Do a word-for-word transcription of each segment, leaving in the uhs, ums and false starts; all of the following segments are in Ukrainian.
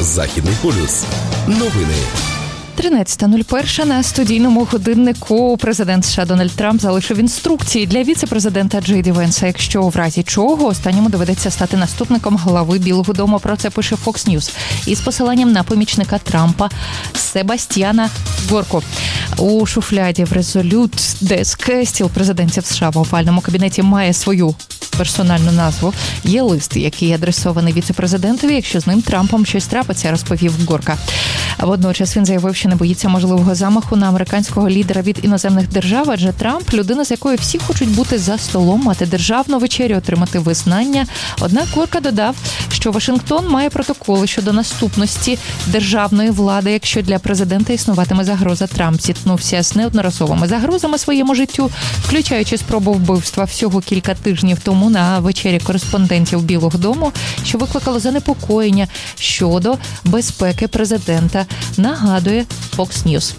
Західний полюс. Новини. тринадцята нуль один на студійному годиннику президент США Дональд Трамп залишив інструкції для віце-президента Джей Ді Венса, якщо в разі чого останньому доведеться стати наступником глави Білого дому. Про це пише Fox News із посиланням на помічника Трампа Себастьяна Горку. У шуфляді в Resolute Desk стіл президентів США в овальному кабінеті має свою персональну назву. Є лист, який адресований віце-президентові, якщо з ним Трампом щось трапиться, розповів Горка. Водночас він заявив, що не боїться можливого замаху на американського лідера від іноземних держав, адже Трамп – людина, з якою всі хочуть бути за столом, мати державну вечерю, отримати визнання. Однак Горка додав, що Вашингтон має протоколи щодо наступності державної влади, якщо для президента існуватиме загроза. Трамп зіткнувся з неодноразовими загрозами своєму життю, включаючи спробу вбивства всього кілька тижнів тому на вечері кореспондентів Білого дому, що викликало занепокоєння щодо безпеки президента, нагадує Fox News.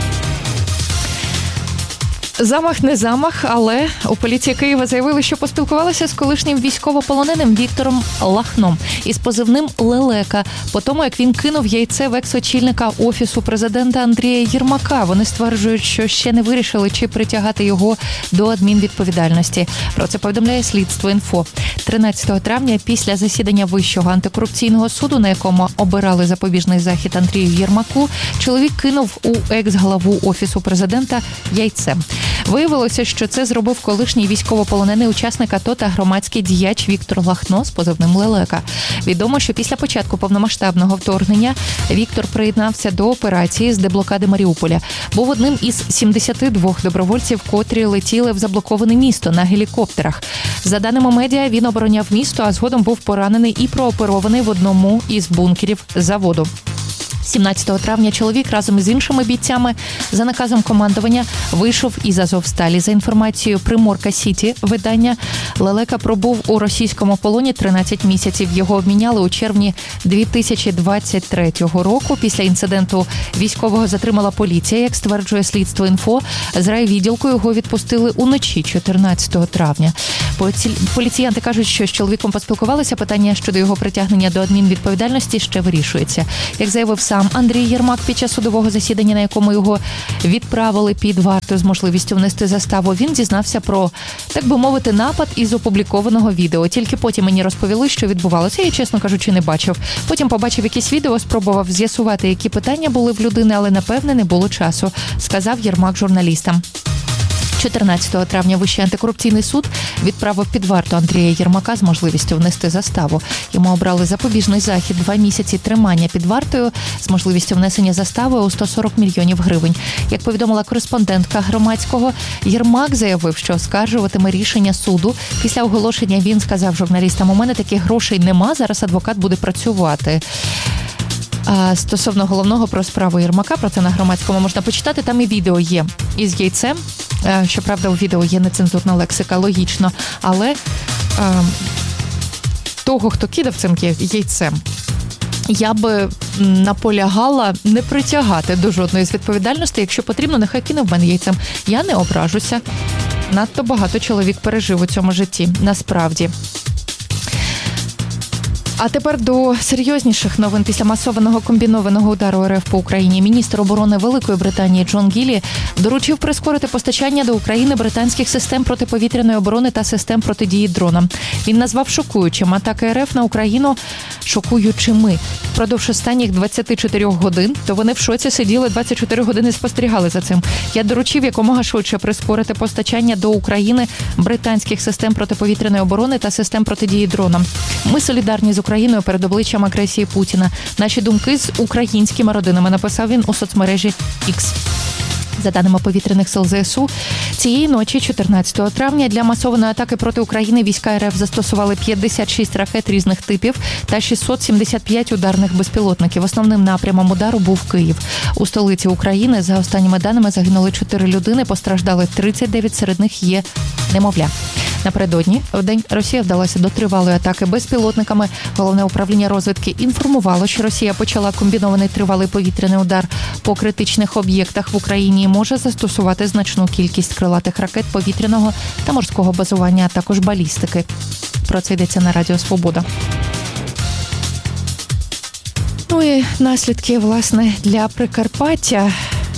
Замах не замах, але у поліції Києва заявили, що поспілкувалися з колишнім військовополоненим Віктором Лахном із позивним «Лелека» по тому, як він кинув яйце в екс-очільника Офісу президента Андрія Єрмака. Вони стверджують, що ще не вирішили, чи притягати його до адмінвідповідальності. Про це повідомляє Слідство.Інфо. тринадцятого травня після засідання Вищого антикорупційного суду, на якому обирали запобіжний захід Андрію Єрмаку, чоловік кинув у екс-главу Офісу президента яйце. Виявилося, що це зробив колишній військовополонений учасник АТО та громадський діяч Віктор Лахно з позивним «Лелека». Відомо, що після початку повномасштабного вторгнення Віктор приєднався до операції з деблокади Маріуполя. Був одним із сімдесяти двох добровольців, котрі летіли в заблоковане місто на гелікоптерах. За даними медіа, він обороняв місто, а згодом був поранений і прооперований в одному із бункерів заводу. сімнадцятого травня чоловік разом із іншими бійцями за наказом командування вийшов із Азовсталі. За інформацією Приморка Сіті видання, Лелека пробув у російському полоні тринадцять місяців. Його обміняли у червні дві тисячі двадцять третього року. Після інциденту військового затримала поліція, як стверджує Слідство.Інфо. З райвідділку його відпустили уночі чотирнадцятого травня. Поліціянти кажуть, що з чоловіком поспілкувалися. Питання щодо його притягнення до адмінвідповідальності ще вирішується. Як заявив сам Андрій Єрмак під час судового засідання, на якому його відправили під варту з можливістю внести заставу, він дізнався про, так би мовити, напад із опублікованого відео. Тільки потім мені розповіли, що відбувалося. Я, чесно кажучи, не бачив. Потім побачив якісь відео, спробував з'ясувати, які питання були в людини, але, напевне, не було часу, сказав Єрмак журналістам. чотирнадцятого травня Вищий антикорупційний суд відправив під варту Андрія Єрмака з можливістю внести заставу. Йому обрали запобіжний захід, два місяці тримання під вартою з можливістю внесення застави у сто сорок мільйонів гривень. Як повідомила кореспондентка Громадського, Єрмак заявив, що оскаржуватиме рішення суду. Після оголошення він сказав журналістам: «У мене таких грошей нема, зараз адвокат буде працювати». А стосовно головного про справу Єрмака, про це на Громадському можна почитати. Там і відео є із яйцем. Щоправда, у відео є нецензурна лексика, логічно. Але а, того, хто кидав цим яйцем, я би наполягала не притягати до жодної з відповідальностей. Якщо потрібно, нехай кине в мене яйцем. Я не ображуся. Надто багато чоловік пережив у цьому житті. Насправді. А тепер до серйозніших новин. Після масованого комбінованого удару РФ по Україні міністр оборони Великої Британії Джон Гіллі доручив прискорити постачання до України британських систем протиповітряної оборони та систем протидії дронам. Він назвав шокуючим атаки РФ на Україну шокуючими. Впродовж останніх двадцяти чотирьох годин, то вони в шоці сиділи, двадцять чотири години спостерігали за цим. Я доручив якомога швидше прискорити постачання до України британських систем протиповітряної оборони та систем протидії дронам. Ми солідарні з Україною перед обличчям агресії Путіна. Наші думки з українськими родинами, написав він у соцмережі X. За даними повітряних сил ЗСУ, цієї ночі, чотирнадцятого травня, для масованої атаки проти України війська РФ застосували п'ятдесят шість ракет різних типів та шістсот сімдесят п'ять ударних безпілотників. Основним напрямом удару був Київ. У столиці України, за останніми даними, загинули чотири людини, постраждали тридцять дев'ять, серед них є немовля. Напередодні, в день, Росія вдалася до тривалої атаки безпілотниками. Головне управління розвідки інформувало, що Росія почала комбінований тривалий повітряний удар по критичних об'єктах в Україні і може застосувати значну кількість крилатих ракет повітряного та морського базування, а також балістики. Про це йдеться на Радіо Свобода. Ну і наслідки, власне, для Прикарпаття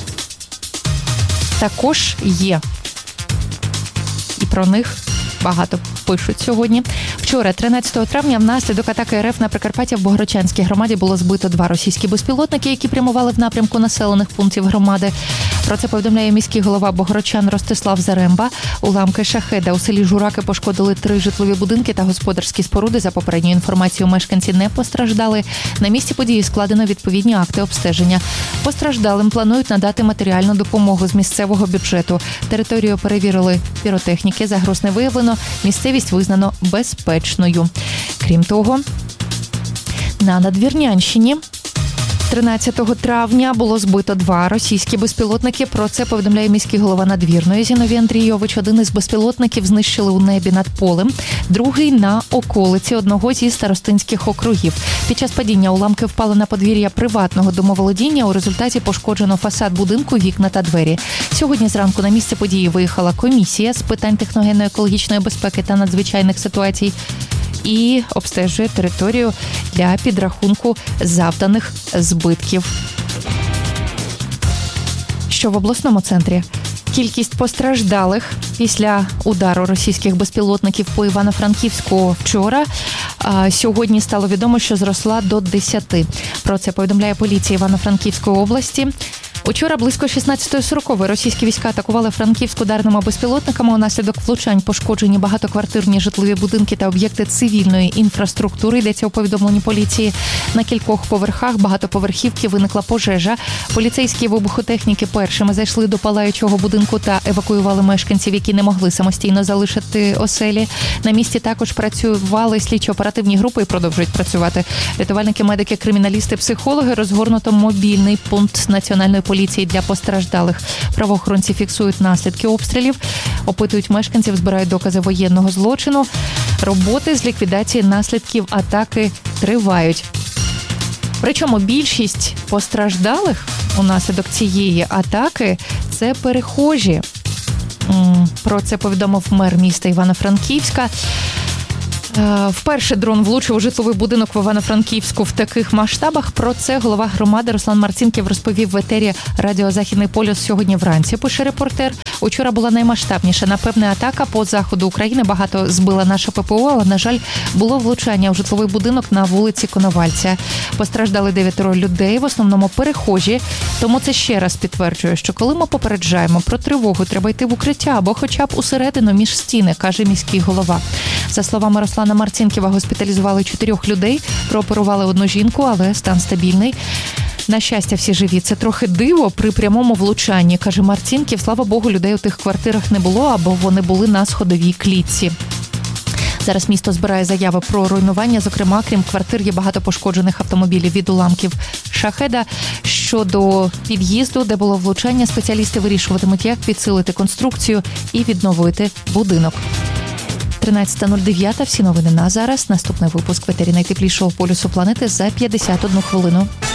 також є. І про них багато пишуть сьогодні. Вчора, тринадцятого травня, внаслідок атаки РФ на Прикарпаття в Богородчанській громаді було збито два російські безпілотники, які прямували в напрямку населених пунктів громади. Про це повідомляє міський голова Богородчан Ростислав Заремба. Уламки шахеда у селі Жураки пошкодили три житлові будинки та господарські споруди. За попередньою інформацією, мешканці не постраждали. На місці події складено відповідні акти обстеження. Постраждалим планують надати матеріальну допомогу з місцевого бюджету. Територію перевірили піротехніки, загроз не виявлено, місцевість визнано безпечною. Крім того, на Надвірнянщині тринадцятого травня було збито два російські безпілотники. Про це повідомляє міський голова Надвірної Зіновій Андрійович. Один із безпілотників знищили у небі над полем, другий на околиці одного зі старостинських округів. Під час падіння уламки впали на подвір'я приватного домоволодіння. У результаті пошкоджено фасад будинку, вікна та двері. Сьогодні зранку на місце події виїхала комісія з питань техногенно-екологічної безпеки та надзвичайних ситуацій і обстежує територію для підрахунку завданих збитків. Що в обласному центрі? Кількість постраждалих після удару російських безпілотників по Івано-Франківську вчора, а сьогодні стало відомо, що зросла до десяти. Про це повідомляє поліція Івано-Франківської області. Учора близько шістнадцятої сорокової російські війська атакували Франківськ ударними безпілотниками. Унаслідок влучань пошкоджені багатоквартирні житлові будинки та об'єкти цивільної інфраструктури. Йдеться у повідомленні поліції. На кількох поверхах багатоповерхівки виникла пожежа. Поліцейські вибухотехніки першими зайшли до палаючого будинку та евакуювали мешканців, які не могли самостійно залишити оселі. На місці також працювали слідчо-оперативні групи і продовжують працювати. Рятувальники, медики, криміналісти, психологи. Розгорнуто мобільний пункт національної поліції для постраждалих. Правоохоронці фіксують наслідки обстрілів, опитують мешканців, збирають докази воєнного злочину. Роботи з ліквідації наслідків атаки тривають. Причому більшість постраждалих унаслідок цієї атаки – це перехожі. Про це повідомив мер міста Івано-Франківська. Вперше дрон влучив у житловий будинок в Івано-Франківську в таких масштабах. Про це голова громади Руслан Марцінків розповів в етері радіо «Західний полюс» сьогодні вранці, пише репортер. Учора була наймасштабніша, напевне, атака по заходу України. Багато збила наша ППО, але, на жаль, було влучання у житловий будинок на вулиці Коновальця. Постраждали дев'ятеро людей, в основному перехожі. Тому це ще раз підтверджує, що коли ми попереджаємо про тривогу, треба йти в укриття або хоча б усередину між стіни, каже міський голова. За словами Руслана Марцінківа, госпіталізували чотирьох людей, прооперували одну жінку, але стан стабільний. На щастя, всі живі. Це трохи диво при прямому влучанні, каже Марцінків. Слава Богу, людей у тих квартирах не було, або вони були на сходовій клітці. Зараз місто збирає заяви про руйнування. Зокрема, крім квартир, є багато пошкоджених автомобілів від уламків шахеда. Щодо під'їзду, де було влучання, спеціалісти вирішуватимуть, як підсилити конструкцію і відновити будинок. тринадцята нуль дев'ять. Всі новини на зараз. Наступний випуск в етері найтеплішого полюсу планети за п'ятдесят одну хвилину.